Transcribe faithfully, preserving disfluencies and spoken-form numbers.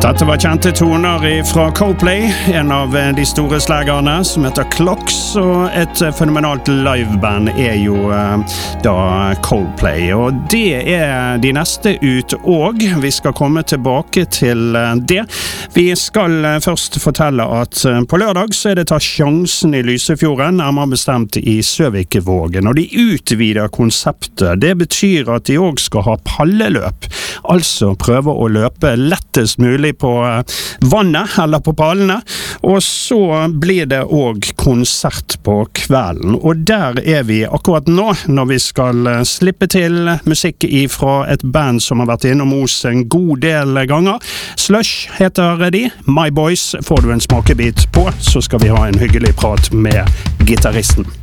Dette var kjente toner fra Coldplay, en av de store slagerne som heter Clocks, og et fenomenalt liveband er jo da Coldplay, og det er de neste ut og vi skal komme tilbake til det. Vi skal først fortelle at på lørdag så er det ta sjansen i Lysefjorden, nærmere bestemt i Søvikvågen, og de utvider konseptet. Det betyr at de også skal ha palleløp, altså prøve å løpe lettest mulig på vannet eller på pallene, og så blir det også konsert på kvelden, og der er vi akkurat nå når vi skal slippe til musikk fra et band som har vært innom hos en god del ganger. Slush heter de, My Boys får du en smakebit på, så skal vi ha en hyggelig prat med gitarristen.